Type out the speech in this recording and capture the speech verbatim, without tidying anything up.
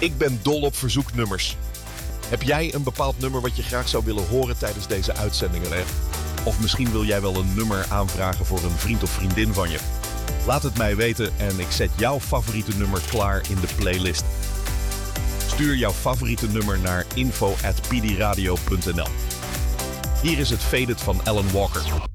Ik ben dol op verzoeknummers. Heb jij een bepaald nummer wat je graag zou willen horen tijdens deze uitzendingen? Hè? Of misschien wil jij wel een nummer aanvragen voor een vriend of vriendin van je? Laat het mij weten en ik zet jouw favoriete nummer klaar in de playlist. Stuur jouw favoriete nummer naar info at p d radio punt n l. Hier is het Faded van Alan Walker.